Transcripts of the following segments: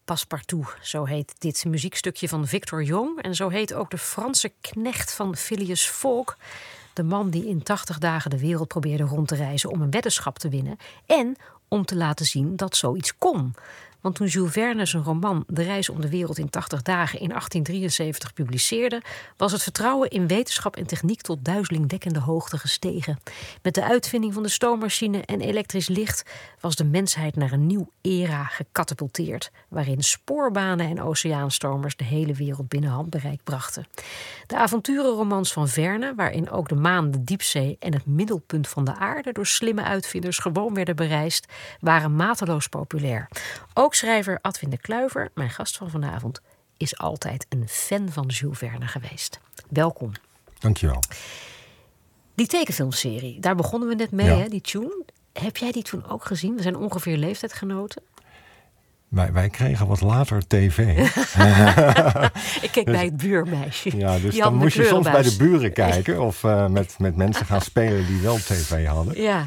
Passepartout, zo heet dit muziekstukje van Victor Jong. En zo heet ook de Franse knecht van Phileas Fogg. De man die in 80 dagen de wereld probeerde rond te reizen om een weddenschap te winnen. En om te laten zien dat zoiets kon. Want toen Jules Verne zijn roman De Reis om de Wereld in 80 dagen in 1873 publiceerde, was het vertrouwen in wetenschap en techniek tot duizelingwekkende hoogte gestegen. Met de uitvinding van de stoommachine en elektrisch licht was de mensheid naar een nieuw era gecatapulteerd, waarin spoorbanen en oceaanstomers de hele wereld binnen handbereik brachten. De avonturenromans van Verne, waarin ook de maan, de diepzee en het middelpunt van de aarde door slimme uitvinders gewoon werden bereisd, waren mateloos populair. Ook schrijver Adwin de Kluiver, mijn gast van vanavond, is altijd een fan van Jules Verne geweest. Welkom. Dankjewel. Die tekenfilmserie, daar begonnen we net mee, hè, die tune. Heb jij die toen ook gezien? We zijn ongeveer leeftijdgenoten. Wij kregen wat later tv. Ik keek bij het buurmeisje. Ja, dus dan moest je soms bij de buren kijken of met mensen gaan spelen die wel tv hadden. Ja.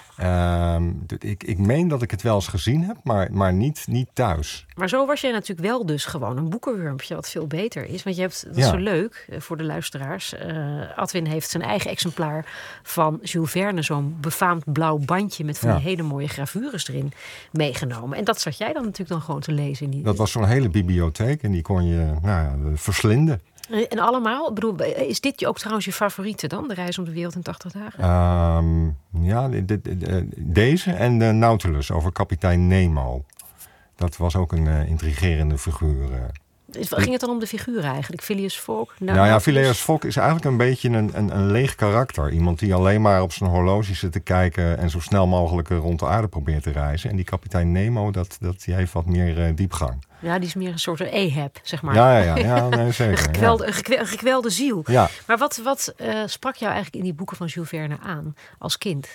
Ik meen dat ik het wel eens gezien heb, maar niet thuis. Maar zo was jij natuurlijk wel dus gewoon een boekenwurmpje, wat veel beter is. Want je hebt, dat is zo leuk voor de luisteraars. Adwin heeft zijn eigen exemplaar van Jules Verne, zo'n befaamd blauw bandje met van die hele mooie gravures erin meegenomen. En dat zat jij dan natuurlijk dan gewoon te lezen. Dat was zo'n hele bibliotheek en die kon je verslinden. En allemaal? Ik bedoel, is dit ook trouwens je favoriete dan? De Reis om de Wereld in 80 dagen? Deze en de Nautilus over kapitein Nemo. Dat was ook een intrigerende figuur. Ging het dan om de figuur eigenlijk? Phileas Fogg? Phileas Fogg is eigenlijk een beetje een leeg karakter. Iemand die alleen maar op zijn horloge zit te kijken en zo snel mogelijk rond de aarde probeert te reizen. En die kapitein Nemo, die heeft wat meer diepgang. Ja, die is meer een soort Ahab, zeg maar. Ja, nee, zeker. Een gekwelde ziel. Ja. Maar wat sprak jou eigenlijk in die boeken van Jules Verne aan als kind?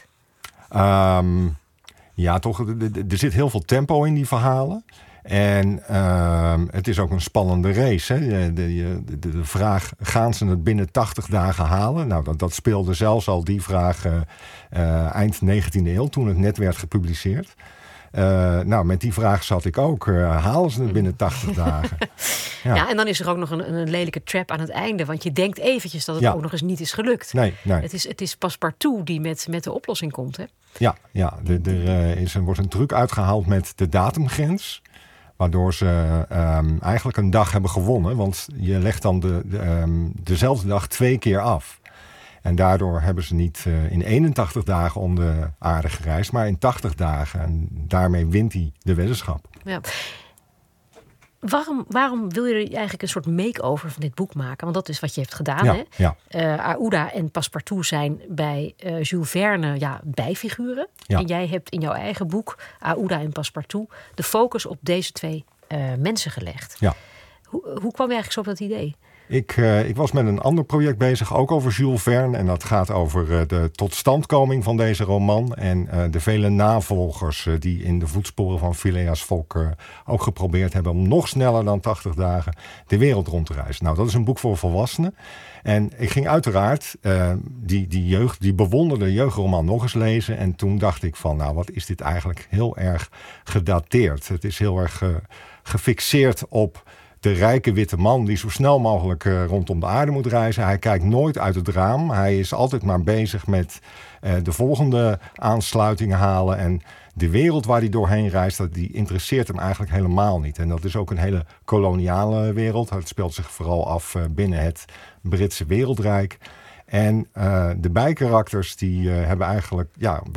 Toch, er zit heel veel tempo in die verhalen. En het is ook een spannende race. Hè? De vraag, gaan ze het binnen 80 dagen halen? Nou, dat speelde zelfs al die vraag eind 19e eeuw, toen het net werd gepubliceerd. Met die vraag zat ik ook. Halen ze het binnen 80 dagen? Ja, en dan is er ook nog een lelijke trap aan het einde. Want je denkt eventjes dat het ook nog eens niet is gelukt. Nee. Het is Passepartout die met de oplossing komt, hè? Er wordt een truc uitgehaald met de datumgrens. Waardoor ze eigenlijk een dag hebben gewonnen. Want je legt dan dezelfde dag 2 keer af. En daardoor hebben ze niet in 81 dagen om de aarde gereisd, maar in 80 dagen. En daarmee wint hij de weddenschap. Ja. Waarom wil je er eigenlijk een soort make-over van dit boek maken? Want dat is wat je hebt gedaan. Ja, hè? ja. Aouda en Passepartout zijn bij Jules Verne bijfiguren. Ja. En jij hebt in jouw eigen boek, Aouda en Passepartout, de focus op deze 2 mensen gelegd. Ja. Hoe kwam je eigenlijk zo op dat idee? Ik was met een ander project bezig, ook over Jules Verne. En dat gaat over de totstandkoming van deze roman. En de vele navolgers die in de voetsporen van Phileas Fogg ook geprobeerd hebben om nog sneller dan 80 dagen de wereld rond te reizen. Nou, dat is een boek voor volwassenen. En ik ging uiteraard die bewonderde jeugdroman nog eens lezen. En toen dacht ik van, nou, wat is dit eigenlijk heel erg gedateerd. Het is heel erg gefixeerd op de rijke witte man die zo snel mogelijk rondom de aarde moet reizen. Hij kijkt nooit uit het raam. Hij is altijd maar bezig met de volgende aansluitingen halen. En de wereld waar hij doorheen reist, die interesseert hem eigenlijk helemaal niet. En dat is ook een hele koloniale wereld. Het speelt zich vooral af binnen het Britse wereldrijk. En de bijkarakters die hebben eigenlijk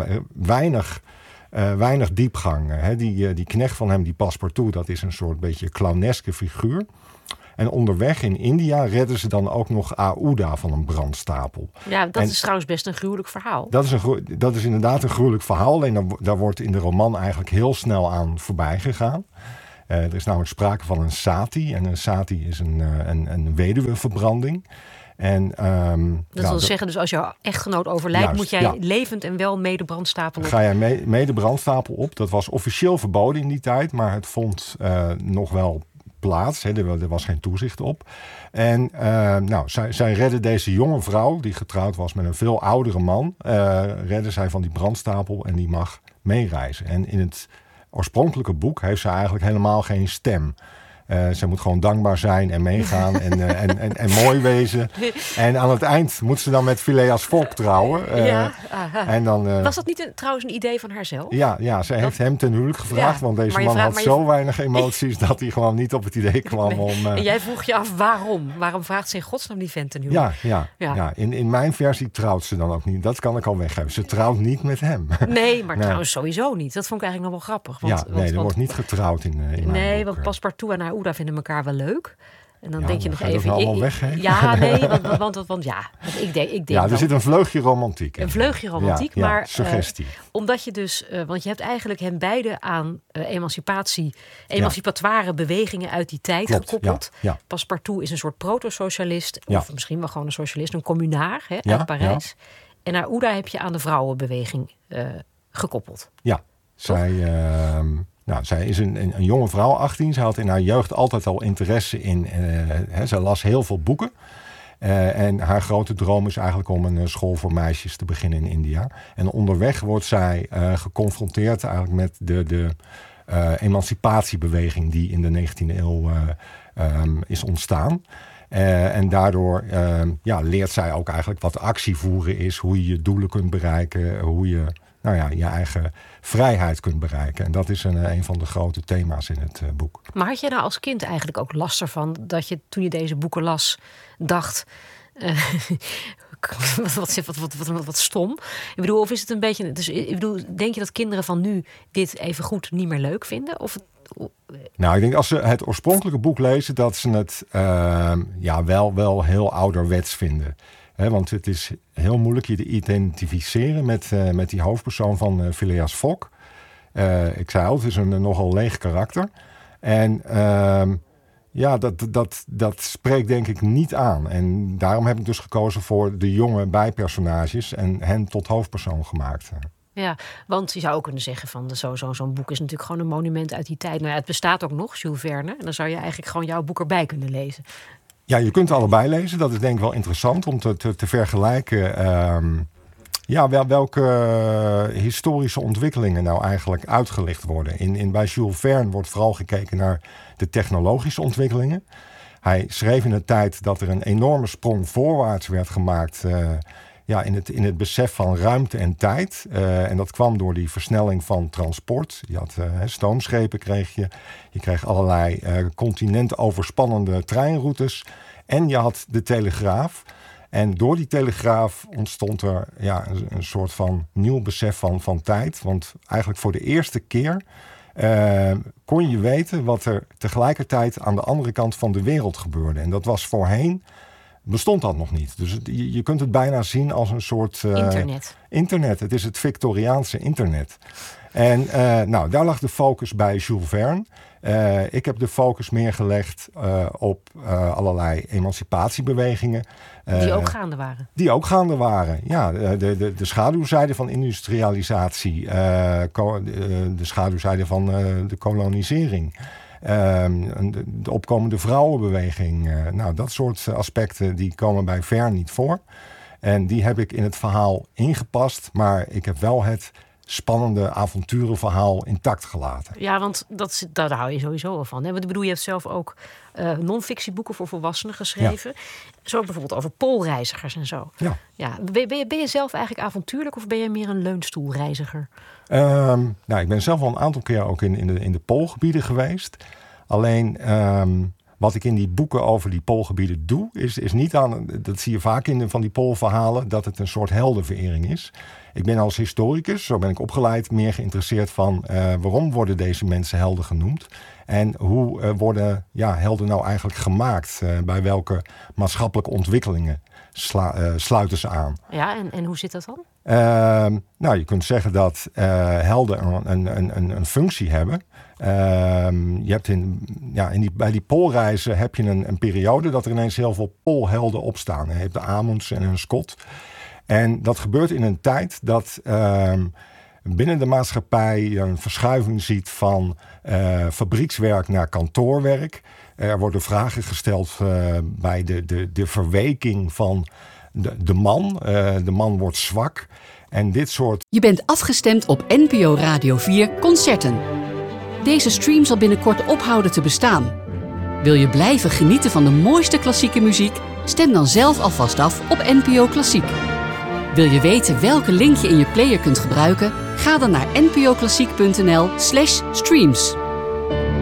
weinig diepgang. Die knecht van hem, die Passepartout, dat is een soort beetje clowneske figuur. En onderweg in India redden ze dan ook nog Aouda van een brandstapel. Ja, dat is trouwens best een gruwelijk verhaal. Dat is inderdaad een gruwelijk verhaal. Alleen daar wordt in de roman eigenlijk heel snel aan voorbij gegaan. Er is namelijk sprake van een sati. En een sati is een weduweverbranding. En, dat wil zeggen, dus als jouw echtgenoot overlijdt, moet jij levend en wel mee de brandstapel op? Ga jij mee de brandstapel op. Dat was officieel verboden in die tijd, maar het vond nog wel plaats. Hè. Er was geen toezicht op. En zij redden deze jonge vrouw, die getrouwd was met een veel oudere man, redden zij van die brandstapel en die mag meereizen. En in het oorspronkelijke boek heeft ze eigenlijk helemaal geen stem. Ze moet gewoon dankbaar zijn en meegaan en mooi wezen. En aan het eind moet ze dan met Phileas Fogg trouwen. En dan, was dat niet trouwens een idee van haarzelf? Ja, ze heeft hem ten huwelijk gevraagd. Want deze man had zo weinig emoties dat hij gewoon niet op het idee kwam om... En jij vroeg je af waarom? Waarom vraagt ze in godsnaam die vent ten huwelijk? Ja. In mijn versie trouwt ze dan ook niet. Dat kan ik al weggeven. Ze trouwt niet met hem. Nee, maar trouwens sowieso niet. Dat vond ik eigenlijk nog wel grappig. Want, er wordt niet getrouwd in mijn boek. Want Passepartout en Aouda vinden elkaar wel leuk. En dan denk je nog even... Nou allemaal weggeven? Ja, nee, want ik denk er zit een vleugje romantiek in. Een vleugje romantiek, maar... suggestie. Omdat je dus... want je hebt eigenlijk hen beide aan emancipatoire bewegingen uit die tijd gekoppeld. Ja. Passepartout is een soort proto-socialist. Of misschien wel gewoon een socialist, een communaar uit Parijs. Ja. En Aouda heb je aan de vrouwenbeweging gekoppeld. Ja, zij is een jonge vrouw, 18. Ze had in haar jeugd altijd al interesse in... Ze las heel veel boeken. En haar grote droom is eigenlijk om een school voor meisjes te beginnen in India. En onderweg wordt zij geconfronteerd eigenlijk met de emancipatiebeweging... die in de 19e eeuw is ontstaan. En daardoor leert zij ook eigenlijk wat actie voeren is... hoe je je doelen kunt bereiken, hoe je... je eigen vrijheid kunt bereiken. En dat is een van de grote thema's in het boek. Maar had je nou als kind eigenlijk ook last ervan... dat je toen je deze boeken las, dacht... wat stom. Ik bedoel, of is het een beetje... denk je dat kinderen van nu dit even goed niet meer leuk vinden? Of Nou, ik denk als ze het oorspronkelijke boek lezen... dat ze het wel heel ouderwets vinden... want het is heel moeilijk je te identificeren met die hoofdpersoon van Phileas Fogg. Ik zei al, het is een nogal leeg karakter. En dat spreekt denk ik niet aan. En daarom heb ik dus gekozen voor de jonge bijpersonages... en hen tot hoofdpersoon gemaakt. Ja, want je zou ook kunnen zeggen van zo'n boek is natuurlijk gewoon een monument uit die tijd. Nou ja, het bestaat ook nog, Jules Verne. En dan zou je eigenlijk gewoon jouw boek erbij kunnen lezen. Ja, je kunt allebei lezen. Dat is denk ik wel interessant om te vergelijken... welke historische ontwikkelingen nou eigenlijk uitgelicht worden. Bij Jules Verne wordt vooral gekeken naar de technologische ontwikkelingen. Hij schreef in een tijd dat er een enorme sprong voorwaarts werd gemaakt... in het besef van ruimte en tijd. En dat kwam door die versnelling van transport. Je had stoomschepen kreeg je. Je kreeg allerlei continentoverspannende treinroutes. En je had de telegraaf. En door die telegraaf ontstond er een soort van nieuw besef van tijd. Want eigenlijk voor de eerste keer kon je weten wat er tegelijkertijd aan de andere kant van de wereld gebeurde. En dat was voorheen... bestond dat nog niet. Dus je kunt het bijna zien als een soort... internet. Het is het Victoriaanse internet. En daar lag de focus bij Jules Verne. Ik heb de focus meer gelegd op allerlei emancipatiebewegingen. Die ook gaande waren. Die ook gaande waren, ja. De schaduwzijde van industrialisatie. De schaduwzijde van de kolonisering. De opkomende vrouwenbeweging. Dat soort aspecten die komen bij Verne niet voor. En die heb ik in het verhaal ingepast. Maar ik heb wel het spannende avonturenverhaal intact gelaten. Ja, want daar hou je sowieso wel van. Hè? Want ik bedoel, je hebt zelf ook non-fictieboeken voor volwassenen geschreven. Ja. Zo bijvoorbeeld over poolreizigers en zo. Ja. Ben je zelf eigenlijk avontuurlijk of ben je meer een leunstoelreiziger? Ik ben zelf al een aantal keer ook in de poolgebieden geweest. Alleen... wat ik in die boeken over die poolgebieden doe... is niet aan... dat zie je vaak in van die poolverhalen... dat het een soort heldenverering is. Ik ben als historicus, zo ben ik opgeleid... meer geïnteresseerd van... waarom worden deze mensen helden genoemd? En hoe worden helden nou eigenlijk gemaakt? Bij welke maatschappelijke ontwikkelingen sluiten ze aan? Ja, en hoe zit dat dan? Je kunt zeggen dat helden een functie hebben... je hebt bij die poolreizen heb je een periode dat er ineens heel veel poolhelden opstaan. Je hebt de Amundsen en een Scott. En dat gebeurt in een tijd dat binnen de maatschappij een verschuiving ziet van fabriekswerk naar kantoorwerk. Er worden vragen gesteld bij de verweking van de man. De man wordt zwak. En dit soort... Je bent afgestemd op NPO Radio 4 Concerten. Deze stream zal binnenkort ophouden te bestaan. Wil je blijven genieten van de mooiste klassieke muziek? Stem dan zelf alvast af op NPO Klassiek. Wil je weten welke link je in je player kunt gebruiken? Ga dan naar npoklassiek.nl/streams.